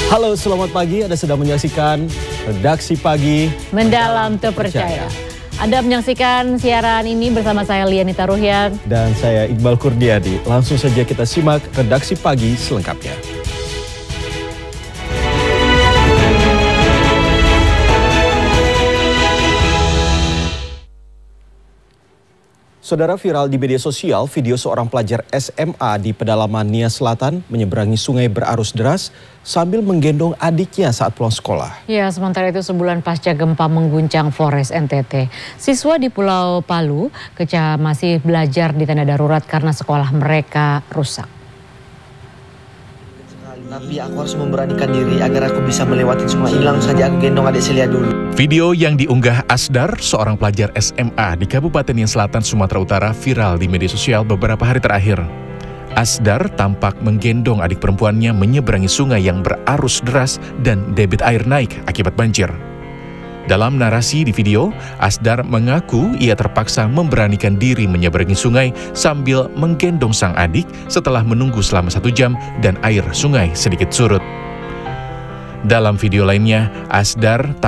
Halo, selamat pagi. Anda sedang menyaksikan Redaksi Pagi Mendalam Terpercaya. Anda menyaksikan siaran ini bersama saya Lianita Ruhian dan saya Iqbal Kurniadi. Langsung saja kita simak Redaksi Pagi selengkapnya. Saudara, viral di media sosial video seorang pelajar SMA di pedalaman Nia Selatan menyeberangi sungai berarus deras sambil menggendong adiknya saat pulang sekolah. Ya, sementara itu sebulan pasca gempa mengguncang Flores NTT, siswa di Pulau Palu masih belajar di tenda darurat karena sekolah mereka rusak. Tapi aku harus memberanikan diri agar aku bisa melewati sungai. Hilang saja aku gendong adik Celia dulu. Video yang diunggah Asdar, seorang pelajar SMA di Kabupaten Nia Selatan, Sumatera Utara, viral di media sosial beberapa hari terakhir. Asdar tampak menggendong adik perempuannya menyeberangi sungai yang berarus deras dan debit air naik akibat banjir. Dalam narasi di video, Asdar mengaku ia terpaksa memberanikan diri menyeberangi sungai sambil menggendong sang adik setelah menunggu selama 1 jam dan air sungai sedikit surut. Dalam video lainnya, Asdar